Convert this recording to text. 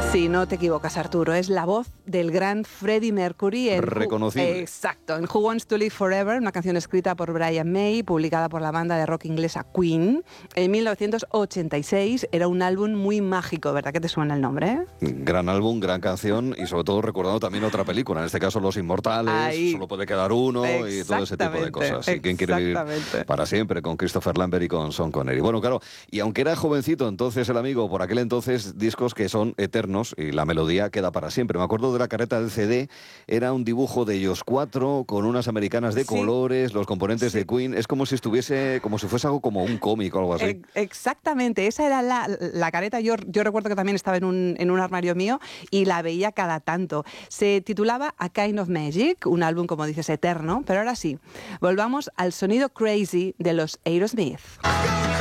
Sí, no te equivocas, Arturo. Es la voz del gran Freddie Mercury. Reconocible. Exacto. En Who Wants to Live Forever, una canción escrita por Brian May, publicada por la banda de rock inglesa Queen. En 1986 era un álbum muy mágico, ¿verdad que te suena el nombre? Gran álbum, gran canción y sobre todo recordando también otra película, en este caso Los Inmortales, Ahí. Solo puede quedar uno y todo ese tipo de cosas. ¿Y quién quiere vivir para siempre? Con Christopher Lambert y con Sean Connery. Bueno, claro, y aunque era jovencito entonces el amigo, por aquel entonces discos que son eternos y la melodía queda para siempre. Me acuerdo de la careta del CD, era un dibujo de ellos cuatro con unas americanas de colores, los componentes de Queen. Es como si estuviese, como si fuese algo como un cómic o algo así. Exactamente, esa era la careta. Yo recuerdo que también estaba en un armario mío y la veía cada tanto. Se titulaba A Kind of Magic, un álbum, como dices, eterno. Pero ahora sí, volvamos al sonido crazy de los Aerosmith.